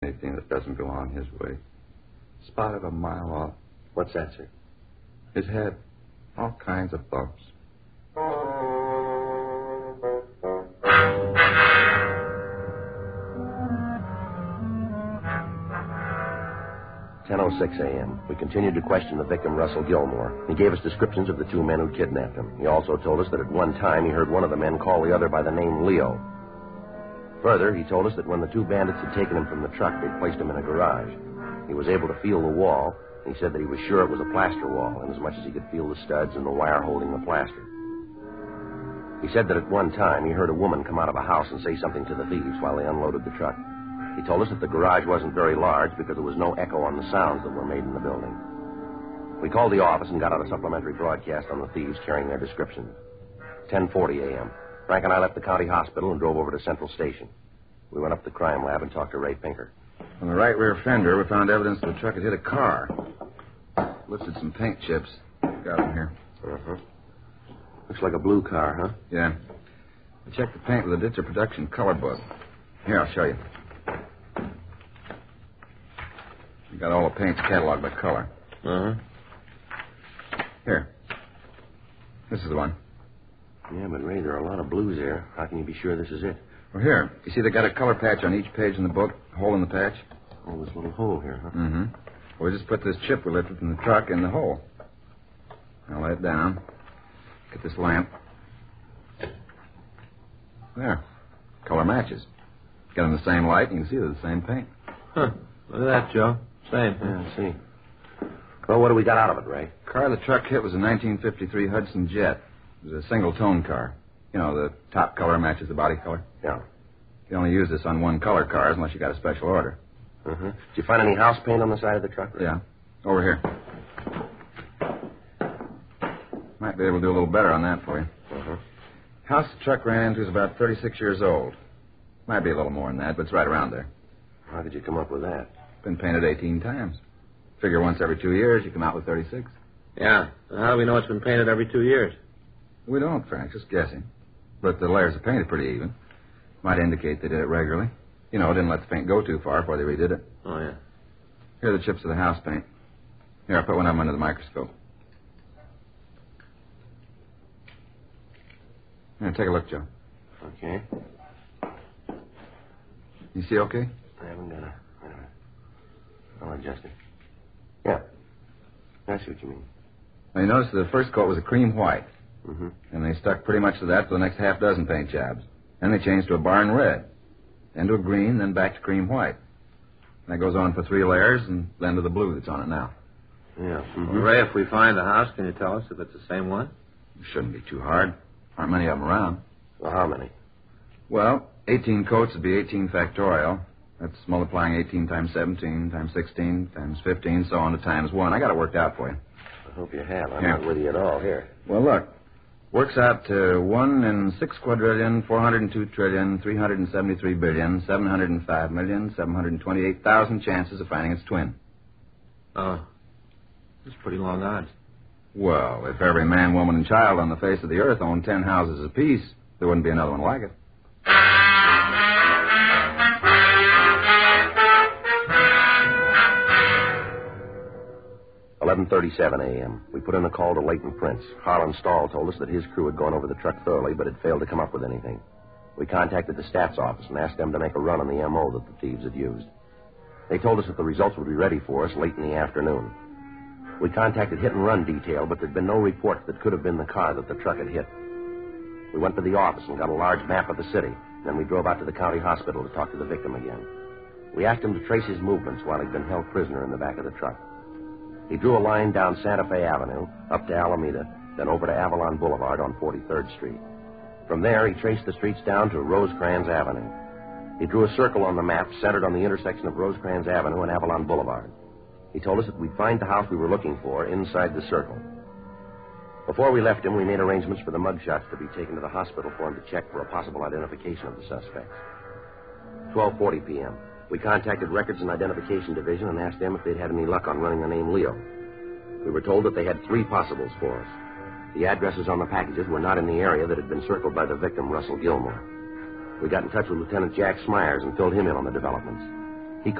anything that doesn't belong his way. Spotted a mile off. What's that, sir? His head. All kinds of bumps. 10:06 a.m. We continued to question the victim, Russell Gilmore. He gave us descriptions of the two men who kidnapped him. He also told us that at one time he heard one of the men call the other by the name Leo. Further, he told us that when the two bandits had taken him from the truck, they'd placed him in a garage. He was able to feel the wall. He said that he was sure it was a plaster wall, inasmuch as he could feel the studs and the wire holding the plaster. He said that at one time he heard a woman come out of a house and say something to the thieves while they unloaded the truck. He told us that the garage wasn't very large because there was no echo on the sounds that were made in the building. We called the office and got out a supplementary broadcast on the thieves carrying their descriptions. 10:40 a.m. Frank and I left the county hospital and drove over to Central Station. We went up to the crime lab and talked to Ray Pinker. On the right rear fender, we found evidence that the truck had hit a car. Lifted some paint chips. Got them here. Uh-huh. Looks like a blue car, huh? Yeah. I checked the paint with the Ditzer Production color book. Here, I'll show you. We got all the paints cataloged by color. Uh-huh. Here. This is the one. Yeah, but Ray, there are a lot of blues here. How can you be sure this is it? Well, here. You see they got a color patch on each page in the book? A hole in the patch? Oh, this little hole here, huh? Mm-hmm. We just put this chip we lifted from the truck in the hole. I'll lay it down. Get this lamp. There. Color matches. Get them the same light, and you can see they're the same paint. Huh. Look at that, Joe. Same. Yeah, I see. Well, what do we got out of it, Ray? The car the truck hit was a 1953 Hudson Jet. It was a single-tone car. You know, the top color matches the body color. Yeah. You can only use this on one-color cars unless you got a special order. Uh-huh. Did you find any house paint on the side of the truck, Ray? Yeah. Over here. Might be able to do a little better on that for you. Uh-huh. House the truck ran into is about 36 years old. Might be a little more than that, but it's right around there. How did you come up with that? Been painted 18 times. Figure once every 2 years, you come out with 36. Yeah. How do we know it's been painted every 2 years? We don't, Frank. Just guessing. But the layers of paint are pretty even. Might indicate they did it regularly. You know, didn't let the paint go too far before they redid it. Oh, yeah. Here are the chips of the house paint. Here, I'll put one of them under the microscope. Here, take a look, Joe. Okay. You see okay? I haven't got a... Wait a minute. I'll adjust it. Yeah. I see what you mean. Now, you notice the first coat was a cream white. Mm-hmm. And they stuck pretty much to that for the next half dozen paint jobs. Then they changed to a barn red. Then to a green, then back to cream white. That goes on for 3 layers, and then to the blue that's on it now. Yeah. Mm-hmm. Well, Ray, if we find the house, can you tell us if it's the same one? It shouldn't be too hard. Aren't many of them around. Well, how many? Well, 18 coats would be 18 factorial. That's multiplying 18 times 17 times 16 times 15, so on to times 1. I got it worked out for you. I hope you have. I'm Here. not with you at all. Here. Well, look. Works out to 1 in 6 quadrillion, 402 trillion, 373 billion, 705 million, 728,000 chances of finding its twin. Oh. That's pretty long odds. Well, if every man, woman, and child on the face of the earth owned 10 houses apiece, there wouldn't be another one like it. $11:37 a.m. We put in a call to Leighton Prince. Harlan Stahl told us that his crew had gone over the truck thoroughly, but had failed to come up with anything. We contacted the stats office and asked them to make a run on the M.O. that the thieves had used. They told us that the results would be ready for us late in the afternoon. We contacted Hit and Run detail, but there'd been no reports that could have been the car that the truck had hit. We went to the office and got a large map of the city. Then we drove out to the county hospital to talk to the victim again. We asked him to trace his movements while he'd been held prisoner in the back of the truck. He drew a line down Santa Fe Avenue, up to Alameda, then over to Avalon Boulevard on 43rd Street. From there, he traced the streets down to Rosecrans Avenue. He drew a circle on the map centered on the intersection of Rosecrans Avenue and Avalon Boulevard. He told us that we'd find the house we were looking for inside the circle. Before we left him, we made arrangements for the mugshots to be taken to the hospital for him to check for a possible identification of the suspects. 12:40 p.m. We contacted Records and Identification Division and asked them if they'd had any luck on running the name Leo. We were told that they had 3 possibles for us. The addresses on the packages were not in the area that had been circled by the victim, Russell Gilmore. We got in touch with Lieutenant Jack Smyers and filled him in on the developments.